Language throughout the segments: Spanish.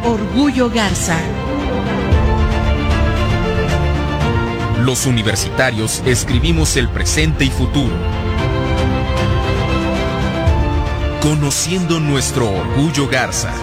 Orgullo Garza. Los universitarios escribimos el presente y futuro, conociendo nuestro Orgullo Garza.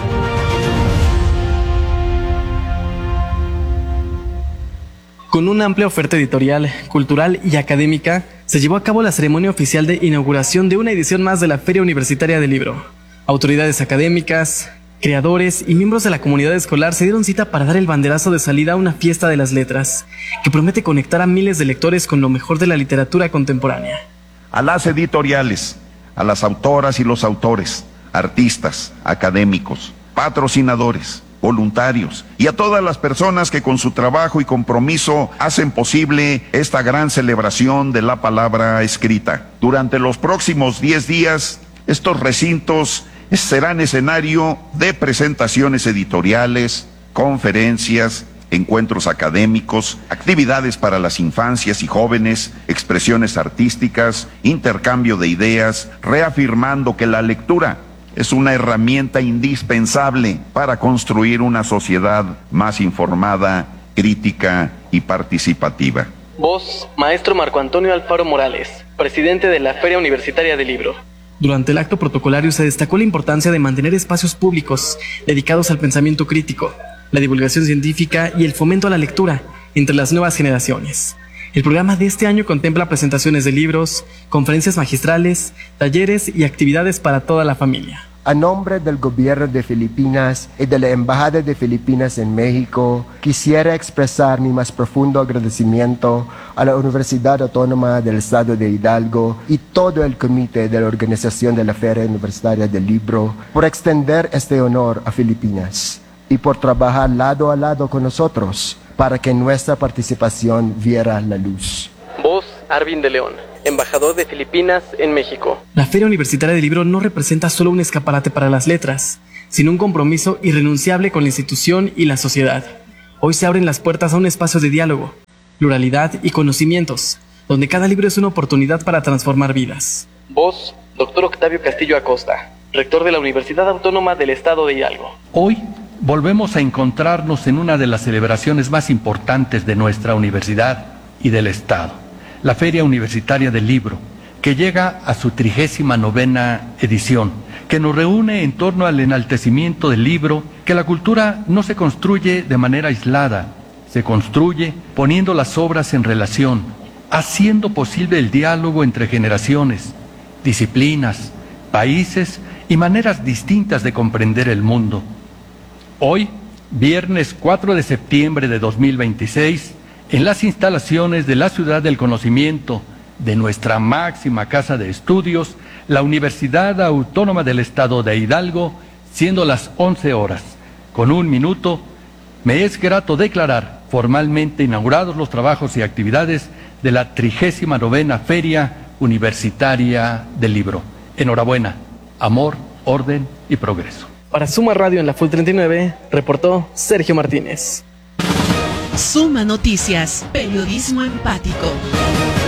Con una amplia oferta editorial, cultural y académica, se llevó a cabo la ceremonia oficial de inauguración de una edición más de la Feria Universitaria del Libro. Autoridades académicas, creadores y miembros de la comunidad escolar se dieron cita para dar el banderazo de salida a una fiesta de las letras, que promete conectar a miles de lectores con lo mejor de la literatura contemporánea. A las editoriales, a las autoras y los autores, artistas, académicos, patrocinadores, voluntarios y a todas las personas que con su trabajo y compromiso hacen posible esta gran celebración de la palabra escrita. Durante los próximos 10 días, estos recintos serán escenario de presentaciones editoriales, conferencias, encuentros académicos, actividades para las infancias y jóvenes, expresiones artísticas, intercambio de ideas, reafirmando que la lectura es una herramienta indispensable para construir una sociedad más informada, crítica y participativa. Voz, maestro Marco Antonio Alfaro Morales, presidente de la Feria Universitaria del Libro. Durante el acto protocolario se destacó la importancia de mantener espacios públicos dedicados al pensamiento crítico, la divulgación científica y el fomento a la lectura entre las nuevas generaciones. El programa de este año contempla presentaciones de libros, conferencias magistrales, talleres y actividades para toda la familia. A nombre del Gobierno de Filipinas y de la Embajada de Filipinas en México, quisiera expresar mi más profundo agradecimiento a la Universidad Autónoma del Estado de Hidalgo y todo el comité de la organización de la Feria Universitaria del Libro por extender este honor a Filipinas y por trabajar lado a lado con nosotros para que nuestra participación viera la luz. Voz, Arvin de León, embajador de Filipinas en México. La Feria Universitaria del Libro no representa solo un escaparate para las letras, sino un compromiso irrenunciable con la institución y la sociedad. Hoy se abren las puertas a un espacio de diálogo, pluralidad y conocimientos, donde cada libro es una oportunidad para transformar vidas. Voz, doctor Octavio Castillo Acosta, rector de la Universidad Autónoma del Estado de Hidalgo. Hoy volvemos a encontrarnos en una de las celebraciones más importantes de nuestra universidad y del Estado, la Feria Universitaria del Libro, que llega a su 39ª edición, que nos reúne en torno al enaltecimiento del libro, que la cultura no se construye de manera aislada, se construye poniendo las obras en relación, haciendo posible el diálogo entre generaciones, disciplinas, países y maneras distintas de comprender el mundo. Hoy, viernes 4 de septiembre de 2026, en las instalaciones de la Ciudad del Conocimiento de nuestra máxima casa de estudios, la Universidad Autónoma del Estado de Hidalgo, siendo las 11 horas, con 1 minuto, me es grato declarar formalmente inaugurados los trabajos y actividades de la 39ª Feria Universitaria del Libro. Enhorabuena, amor, orden y progreso. Para Suma Radio en la Full 39, reportó Sergio Martínez. Suma Noticias, periodismo empático.